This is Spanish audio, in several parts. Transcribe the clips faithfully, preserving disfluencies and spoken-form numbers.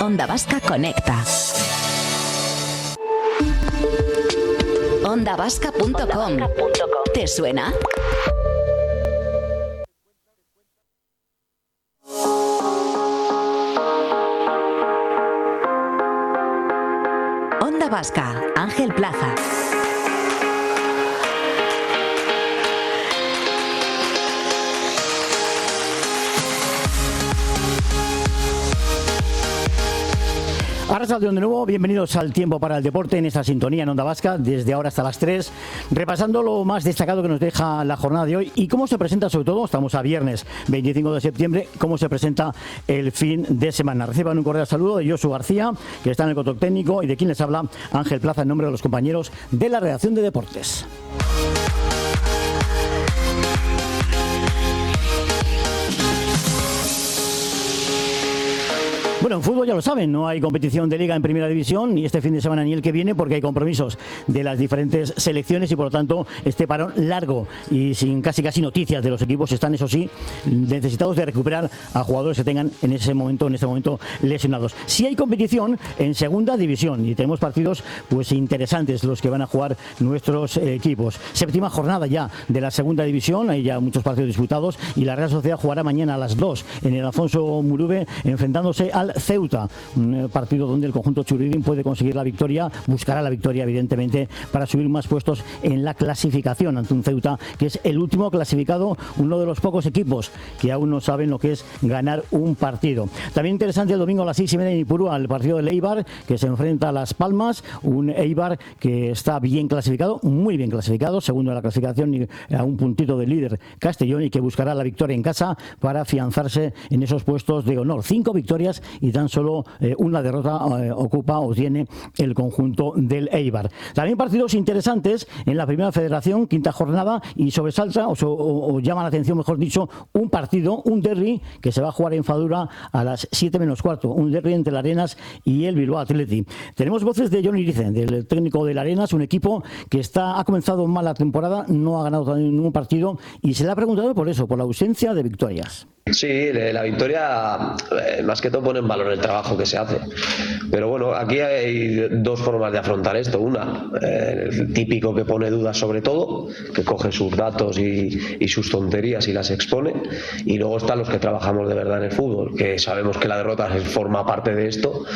Onda Vasca Conecta. onda vasca punto com. ¿Te suena? Onda Vasca, Ángel Plaza. Arrasaldón de nuevo, bienvenidos al Tiempo para el Deporte en esta sintonía en Onda Vasca, desde ahora hasta las tres, repasando lo más destacado que nos deja la jornada de hoy y cómo se presenta, sobre todo, estamos a viernes veinticinco de septiembre, cómo se presenta el fin de semana. Reciban un cordial saludo de Josu García, que está en el control técnico, y de quien les habla, Ángel Plaza, en nombre de los compañeros de la redacción de deportes. Bueno, en fútbol ya lo saben, no hay competición de liga en primera división ni este fin de semana ni el que viene, porque hay compromisos de las diferentes selecciones y por lo tanto este parón largo y sin casi casi noticias de los equipos están, eso sí, necesitados de recuperar a jugadores que tengan en ese momento, en este momento lesionados. Sí hay competición en segunda división y tenemos partidos pues interesantes los que van a jugar nuestros eh, equipos. Séptima jornada ya de la segunda división, hay ya muchos partidos disputados y la Real Sociedad jugará mañana a las dos en el Alfonso Murube enfrentándose al Ceuta, un partido donde el conjunto Churirín puede conseguir la victoria, buscará la victoria evidentemente para subir más puestos en la clasificación ante un Ceuta que es el último clasificado, uno de los pocos equipos que aún no saben lo que es ganar un partido. También interesante el domingo a las seis y media en Ipurúa el partido del Eibar que se enfrenta a Las Palmas, un Eibar que está bien clasificado, muy bien clasificado, segundo en la clasificación y a un puntito del líder Castellón y que buscará la victoria en casa para afianzarse en esos puestos de honor. Cinco victorias y tan solo eh, una derrota eh, ocupa o tiene el conjunto del Eibar. También partidos interesantes en la primera federación, quinta jornada, y sobresalta o, so, o, o llama la atención, mejor dicho, un partido, un derbi que se va a jugar en Fadura a las siete menos cuarto, un derbi entre el Arenas y el Bilbao Athletic. Tenemos voces de Johnny Irice, del técnico del Arenas, un equipo que está ha comenzado mal la temporada, no ha ganado ningún partido y se le ha preguntado por eso, por la ausencia de victorias. Sí, la victoria eh, más que todo pone en valor el trabajo que se hace. Pero bueno, aquí hay dos formas de afrontar esto. Una, eh, el típico que pone dudas sobre todo, que coge sus datos y, y sus tonterías y las expone. Y luego están los que trabajamos de verdad en el fútbol, que sabemos que la derrota forma parte de esto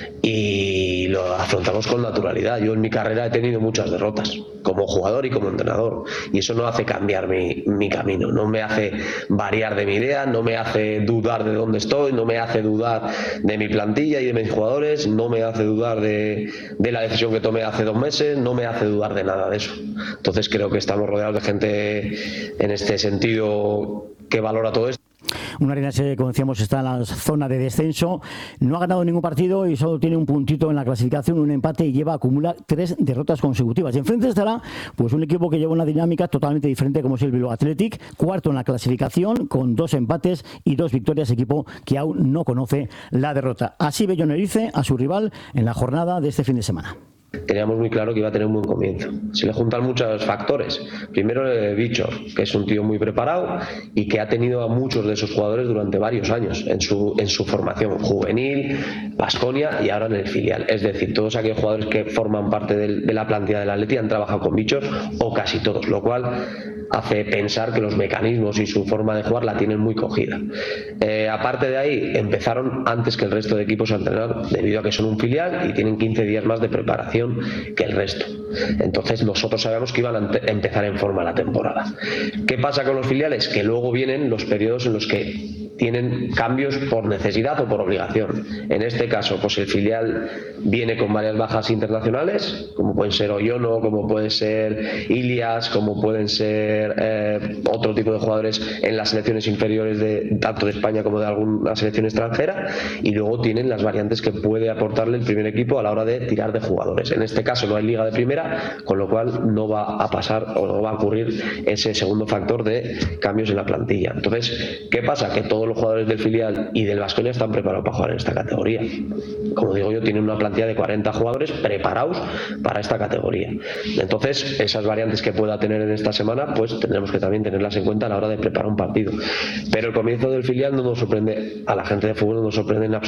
y lo afrontamos con naturalidad. Yo en mi carrera he tenido muchas derrotas, como jugador y como entrenador. Y eso no hace cambiar mi, mi camino, no me hace variar de mi idea, no me hace dudar de dónde estoy, no me hace dudar de mi plantilla y de mis jugadores, no me hace dudar de, de la decisión que tomé hace dos meses, no me hace dudar de nada de eso. Entonces creo que estamos rodeados de gente en este sentido que valora todo esto. Un Arenas, como decíamos, está en la zona de descenso, no ha ganado ningún partido y solo tiene un puntito en la clasificación, un empate y lleva a acumular tres derrotas consecutivas. Y enfrente estará pues un equipo que lleva una dinámica totalmente diferente como es el Bilbao Athletic, cuarto en la clasificación con dos empates y dos victorias, equipo que aún no conoce la derrota. Así ve Johnny Irice a su rival en la jornada de este fin de semana. Teníamos muy claro que iba a tener un buen comienzo. Se le juntan muchos factores. Primero, eh, Bichor, que es un tío muy preparado y que ha tenido a muchos de esos jugadores durante varios años en su, en su formación juvenil, Baskonia y ahora en el filial. Es decir, todos aquellos jugadores que forman parte del, de la plantilla del Atleti han trabajado con Bichor, o casi todos, lo cual hace pensar que los mecanismos y su forma de jugar la tienen muy cogida. Eh, aparte de ahí, empezaron antes que el resto de equipos a entrenar, debido a que son un filial y tienen quince días más de preparación que el resto. Entonces nosotros sabemos que iban a empezar en forma la temporada. ¿Qué pasa con los filiales? Que luego vienen los periodos en los que tienen cambios por necesidad o por obligación. En este caso, pues el filial viene con varias bajas internacionales, como pueden ser Oyono, como puede ser Ilias, como pueden ser eh, otro tipo de jugadores en las selecciones inferiores de tanto de España como de alguna selección extranjera, y luego tienen las variantes que puede aportarle el primer equipo a la hora de tirar de jugadores. En este caso no hay liga de primera, con lo cual no va a pasar o no va a ocurrir ese segundo factor de cambios en la plantilla. Entonces, ¿qué pasa? Que todos los jugadores del filial y del Baskonia están preparados para jugar en esta categoría. Como digo yo, tienen una plantilla de cuarenta jugadores preparados para esta categoría. Entonces, esas variantes que pueda tener en esta semana, pues tendremos que también tenerlas en cuenta a la hora de preparar un partido. Pero el comienzo del filial no nos sorprende, a la gente de fútbol no nos sorprende en absoluto.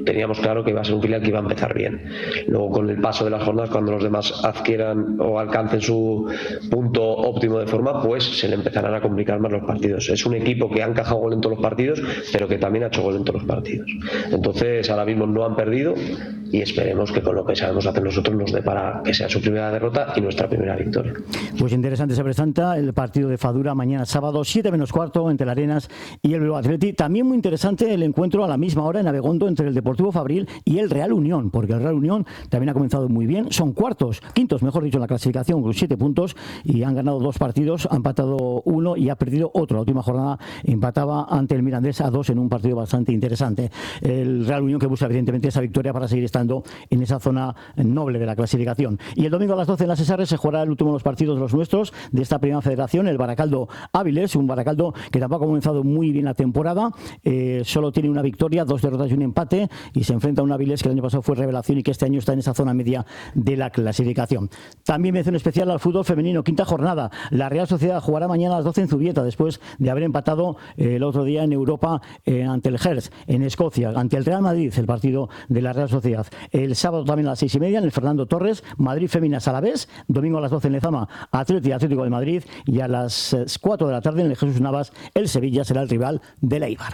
teníamos claro que iba a ser un filial que iba a empezar bien. Luego, con el paso de las jornadas, cuando los demás adquieran o alcancen su punto óptimo de forma, pues se le empezarán a complicar más los partidos. Es un equipo que ha encajado gol en todos los partidos, pero que también ha hecho gol en todos los partidos. Entonces, ahora mismo no han perdido y esperemos que con lo que sabemos hacer nosotros nos dé para que sea su primera derrota y nuestra primera victoria. Pues interesante se presenta el partido de Fadura mañana sábado, siete menos cuarto, entre el Arenas y el Bilbao Athletic. También muy interesante el encuentro a la misma hora en Abegondo entre el Deportivo Fabril y el Real Unión, porque el Real Unión también ha comenzado muy bien. Son cuartos, quintos, mejor dicho, en la clasificación con siete puntos y han ganado dos partidos, han empatado uno y ha perdido otro. La última jornada empataba ante el Mirandés a dos en un partido bastante interesante. El Real Unión que busca evidentemente esa victoria para seguir estando en esa zona noble de la clasificación. Y el domingo a las doce en la Cesarre se jugará el último de los partidos de los nuestros de esta primera federación, el Baracaldo Áviles, un Baracaldo que tampoco ha comenzado muy bien la temporada, eh, solo tiene una victoria, dos derrotas y un empate, y se enfrenta a un Áviles que el año pasado fue revelación y que este año está en esa zona media de la clasificación. También mención especial al fútbol femenino, quinta jornada. La Real Sociedad jugará mañana a las doce en Zubieta, después de haber empatado eh, el otro día en Europa eh, ante el Hertz, en Escocia, ante el Real Madrid, el partido de la Real Sociedad. El sábado también a las seis y media en el Fernando Torres, Madrid Féminas Alavés, domingo a las doce en Lezama, Atleti Atlético de Madrid, y a las cuatro de la tarde en el Jesús Navas, el Sevilla será el rival del Eibar.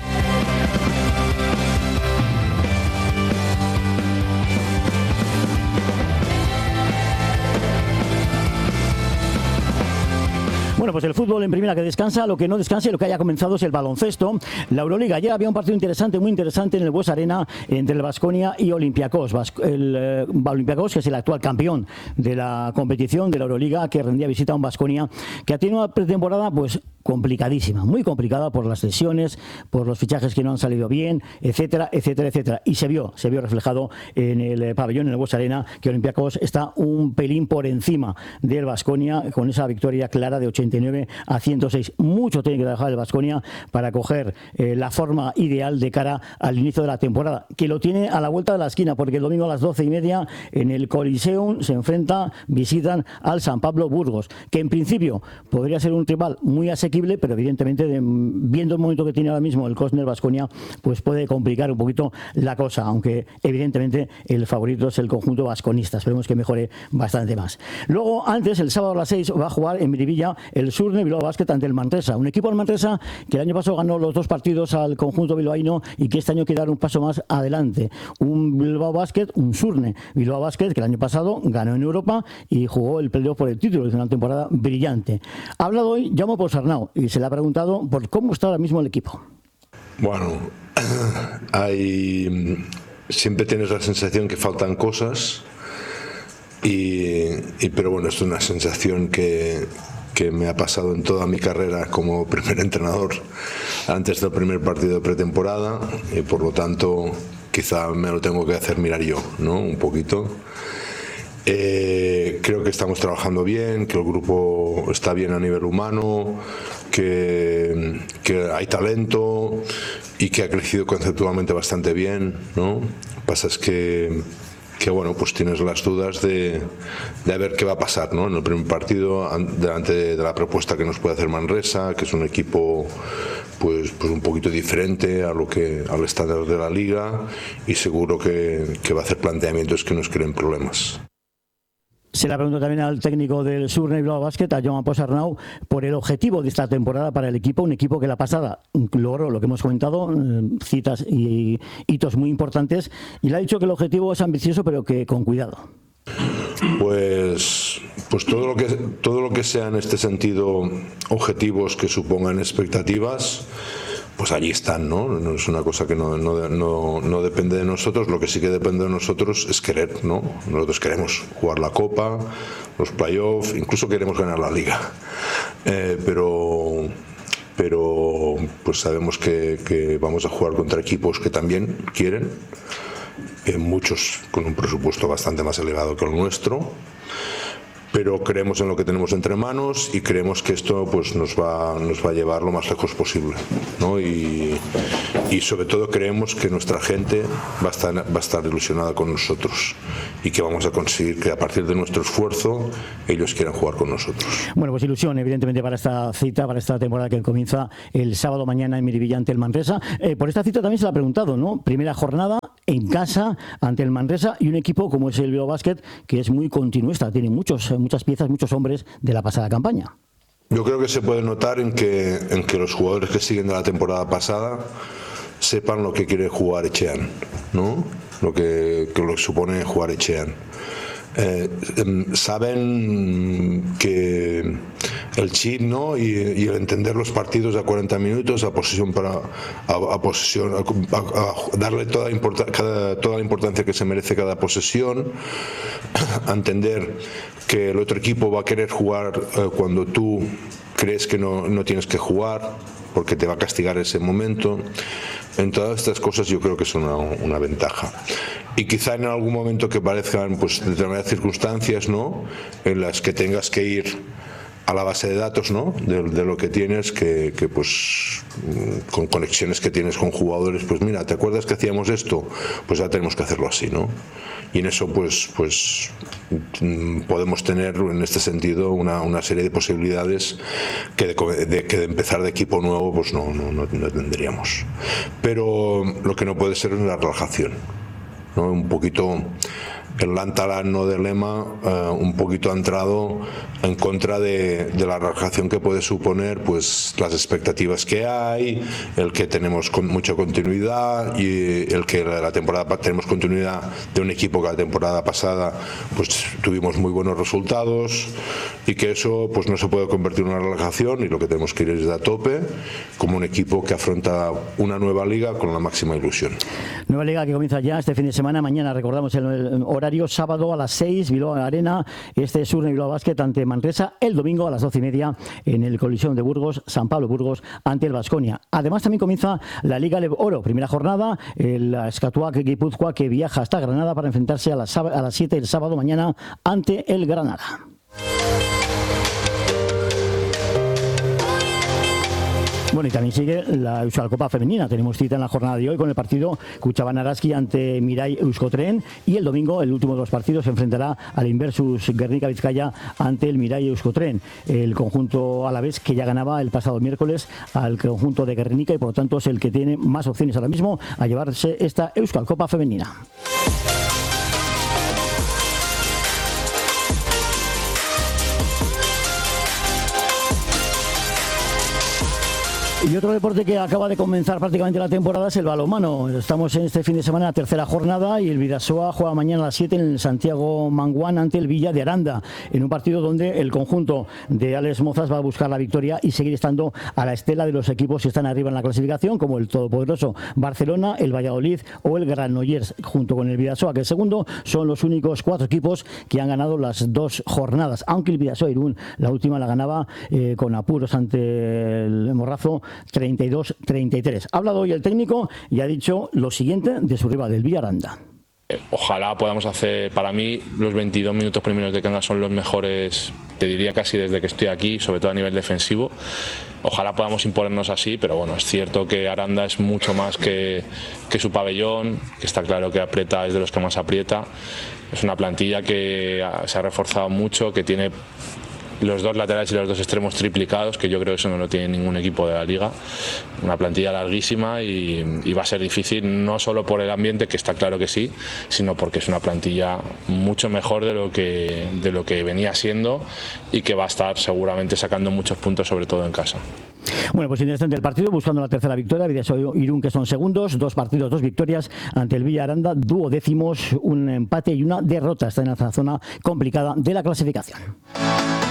Bueno, pues el fútbol en primera que descansa, lo que no descansa y lo que haya comenzado es el baloncesto. La Euroliga, ayer había un partido interesante, muy interesante en el Bues Arena entre el Baskonia y Olympiacos. El eh, Olympiacos, que es el actual campeón de la competición de la Euroliga, que rendía visita a un Baskonia que ha tenido una pretemporada pues complicadísima, muy complicada por las lesiones, por los fichajes que no han salido bien, etcétera, etcétera, etcétera. Y se vio, se vio reflejado en el pabellón, en el Bues Arena, que Olympiacos está un pelín por encima del Baskonia con esa victoria clara de ochenta y nueve a ciento seis. Mucho tiene que trabajar el Baskonia para coger eh, la forma ideal de cara al inicio de la temporada, que lo tiene a la vuelta de la esquina, porque el domingo a las doce y media en el Coliseum se enfrenta, visitan al San Pablo Burgos, que en principio podría ser un rival muy asequible, pero evidentemente de, viendo el momento que tiene ahora mismo el Cosner Baskonia, pues puede complicar un poquito la cosa, aunque evidentemente el favorito es el conjunto vasconista. Esperemos que mejore bastante más. Luego, antes, el sábado a las seis va a jugar en Miribilla el Surne Bilbao Basket ante el Manresa, un equipo del Manresa que el año pasado ganó los dos partidos al conjunto bilbaíno y que este año quiere dar un paso más adelante. Un Bilbao Basket, un Surne Bilbao Basket que el año pasado ganó en Europa y jugó el playoff por el título, es una temporada brillante. Ha hablado hoy Jaume Ponsarnau y se le ha preguntado por cómo está ahora mismo el equipo. Bueno, hay siempre tienes la sensación que faltan cosas y, y pero bueno, es una sensación que que me ha pasado en toda mi carrera como primer entrenador antes del primer partido de pretemporada y por lo tanto quizá me lo tengo que hacer mirar yo, ¿no? Un poquito. Eh, creo que estamos trabajando bien, que el grupo está bien a nivel humano, que, que hay talento y que ha crecido conceptualmente bastante bien, ¿no? Lo que pasa es que que bueno, pues tienes las dudas de, de ver qué va a pasar, ¿no? En el primer partido, delante de, de la propuesta que nos puede hacer Manresa, que es un equipo pues, pues un poquito diferente a lo que al estándar de la liga y seguro que, que va a hacer planteamientos que nos creen problemas. Se la pregunto también al técnico del Surne Bilbao Basket, a Jaume Ponsarnau, por el objetivo de esta temporada para el equipo, un equipo que la pasada logró lo que hemos comentado, citas y hitos muy importantes, y le ha dicho que el objetivo es ambicioso pero que con cuidado. Pues, pues todo lo que todo lo que sea en este sentido objetivos que supongan expectativas, pues allí están, ¿no? No es una cosa que no, no, no, no depende de nosotros. Lo que sí que depende de nosotros es querer, ¿no? Nosotros queremos jugar la Copa, los playoffs, incluso queremos ganar la Liga. Eh, pero, pero pues sabemos que, que vamos a jugar contra equipos que también quieren, eh, muchos con un presupuesto bastante más elevado que el nuestro. Pero creemos en lo que tenemos entre manos y creemos que esto pues nos va nos va a llevar lo más lejos posible, ¿no? Y, y sobre todo creemos que nuestra gente va a estar va a estar ilusionada con nosotros y que vamos a conseguir que a partir de nuestro esfuerzo ellos quieran jugar con nosotros. Bueno, pues ilusión evidentemente para esta cita, para esta temporada que comienza el sábado mañana en Miribilla ante el Manresa. Eh, por esta cita también se la ha preguntado, ¿no? Primera jornada en casa ante el Manresa y un equipo como es el Bilbao Basket, que es muy continuista, tiene muchos, muchas piezas, muchos hombres de la pasada campaña. Yo creo que se puede notar en que, en que los jugadores que siguen de la temporada pasada sepan lo que quiere jugar Etxean, ¿no? Lo que, que lo que supone jugar Etxean. Eh, saben que el chip, ¿no? y, y el entender los partidos a cuarenta minutos, a posesión para a, a posesión, a, a darle toda, cada, toda la importancia que se merece cada posesión, a entender que el otro equipo va a querer jugar eh, cuando tú crees que no, no tienes que jugar, porque te va a castigar ese momento. En todas estas cosas yo creo que son una, una ventaja. Y quizá en algún momento que parezcan pues determinadas circunstancias, ¿no?, en las que tengas que ir a la base de datos, ¿no?, de, de lo que tienes, que, que pues con conexiones que tienes con jugadores, pues mira, ¿te acuerdas que hacíamos esto? Pues ya tenemos que hacerlo así, ¿no? Y en eso pues pues podemos tener en este sentido una, una serie de posibilidades que de, de, que de empezar de equipo nuevo pues no, no, no, no tendríamos. Pero lo que no puede ser es la relajación, ¿no? Un poquito el Lantalan, no de Lema, uh, un poquito ha entrado en contra de, de la relajación que puede suponer pues las expectativas que hay, el que tenemos con mucha continuidad y el que la, la temporada tenemos continuidad de un equipo que la temporada pasada pues tuvimos muy buenos resultados, y que eso pues no se puede convertir en una relajación, y lo que tenemos que ir es a tope como un equipo que afronta una nueva liga con la máxima ilusión. Nueva liga que comienza ya este fin de semana. Mañana recordamos el, el horario, sábado a las seis, Bilbao Arena, este es Surne Bilbao Basket ante Manresa. El domingo a las doce y media en el Coliseum de Burgos, San Pablo Burgos ante el Baskonia. Además también comienza la Liga Lev Oro, primera jornada, el Eskatuak Guipúzcoa, que viaja hasta Granada para enfrentarse a las, a las siete del sábado mañana ante el Granada. Bueno, y también sigue la Euskal Copa Femenina. Tenemos cita en la jornada de hoy con el partido Kutxabank Araski ante Mirai Euskotren, y el domingo, el último de los partidos, se enfrentará al Inversus Guernica Vizcaya ante el Mirai Euskotren, el conjunto alavés que ya ganaba el pasado miércoles al conjunto de Guernica, y por lo tanto es el que tiene más opciones ahora mismo a llevarse esta Euskal Copa Femenina. Y otro deporte que acaba de comenzar prácticamente la temporada es el balonmano. Estamos en este fin de semana, la tercera jornada, y el Bidasoa juega mañana a las siete en el Santiago Manguán ante el Villa de Aranda, en un partido donde el conjunto de Alex Mozas va a buscar la victoria y seguir estando a la estela de los equipos que están arriba en la clasificación, como el todopoderoso Barcelona, el Valladolid o el Granollers, junto con el Bidasoa, que el segundo. Son los únicos cuatro equipos que han ganado las dos jornadas, aunque el Bidasoa Irún la última la ganaba eh, con apuros ante el Morrazo treinta y dos treinta y tres. Ha hablado hoy el técnico y ha dicho lo siguiente de su rival, del Villaranda. Ojalá podamos hacer, para mí los veintidós minutos primeros de Cangas son los mejores, te diría casi desde que estoy aquí, sobre todo a nivel defensivo. Ojalá podamos imponernos así, pero bueno, es cierto que Aranda es mucho más que, que su pabellón, que está claro que aprieta, es de los que más aprieta. Es una plantilla que se ha reforzado mucho, que tiene los dos laterales y los dos extremos triplicados, que yo creo que eso no lo tiene ningún equipo de la liga. Una plantilla larguísima y, y va a ser difícil, no solo por el ambiente, que está claro que sí, sino porque es una plantilla mucho mejor de lo que, de lo que venía siendo, y que va a estar seguramente sacando muchos puntos, sobre todo en casa. Bueno, pues interesante el partido, buscando la tercera victoria. Bidasoa Irún, que son segundos, dos partidos, dos victorias ante el Villa Aranda, duodécimos, un empate y una derrota. Está en la zona complicada de la clasificación.